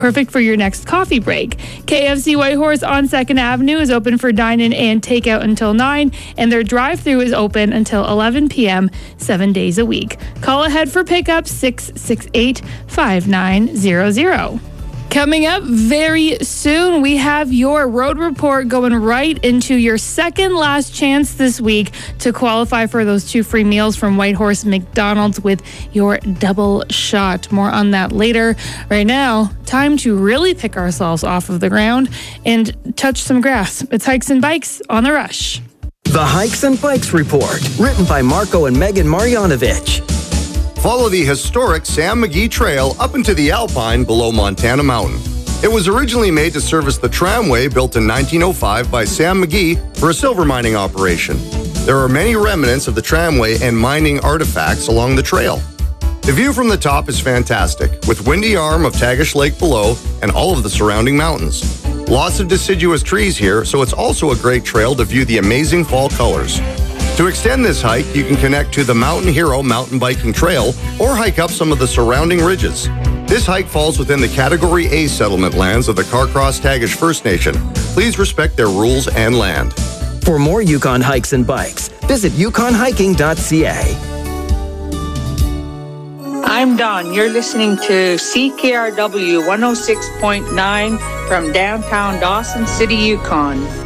Perfect for your next coffee break. KFC Whitehorse on 2nd Avenue is open for dine-in and takeout until 9, and their drive-thru is open until 11 p.m. 7 days a week. Call ahead for pickup 668-5900. Coming up very soon, we have your road report going right into your second last chance this week to qualify for those 2 free meals from Whitehorse McDonald's with your double shot. More on that later. Right now, time to really pick ourselves off of the ground and touch some grass. It's Hikes and Bikes on The Rush. The Hikes and Bikes Report, written by Marco and Megan Marjanovic. Follow the historic Sam McGee Trail up into the Alpine below Montana Mountain. It was originally made to service the tramway built in 1905 by Sam McGee for a silver mining operation. There are many remnants of the tramway and mining artifacts along the trail. The view from the top is fantastic, with Windy Arm of Tagish Lake below and all of the surrounding mountains. Lots of deciduous trees here, so it's also a great trail to view the amazing fall colors. To extend this hike, you can connect to the Mountain Hero mountain biking trail or hike up some of the surrounding ridges. This hike falls within the Category A settlement lands of the Carcross Tagish First Nation. Please respect their rules and land. For more Yukon Hikes and Bikes, visit yukonhiking.ca. I'm Dawn. You're listening to CKRW 106.9 from downtown Dawson City, Yukon.